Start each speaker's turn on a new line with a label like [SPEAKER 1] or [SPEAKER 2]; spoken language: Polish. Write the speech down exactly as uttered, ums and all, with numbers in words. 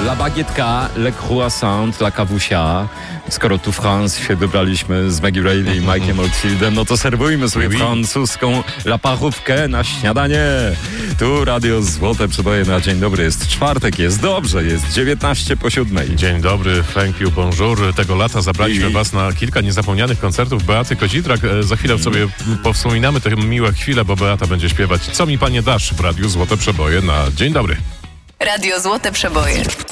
[SPEAKER 1] La Baguette'ka, Le Croissant, La Kawusia. Skoro tu w France się dobraliśmy z Maggie Reilly i Mike'iem Oldfieldem, no to serwujmy sobie
[SPEAKER 2] Oui.
[SPEAKER 1] francuską La Parówkę na śniadanie. Tu Radio Złote Przeboje na dzień dobry. Jest czwartek, jest dobrze, jest dziewiętnaście po siódmej.
[SPEAKER 2] Dzień dobry, thank you, bonjour. Tego lata zabraliśmy
[SPEAKER 1] I-
[SPEAKER 2] was na kilka niezapomnianych koncertów Beaty Kozidrak. E, Za chwilę sobie powspominamy te miłe chwile, bo Beata będzie śpiewać Co mi panie dasz w Radiu Złote Przeboje na dzień dobry.
[SPEAKER 3] Radio Złote Przeboje.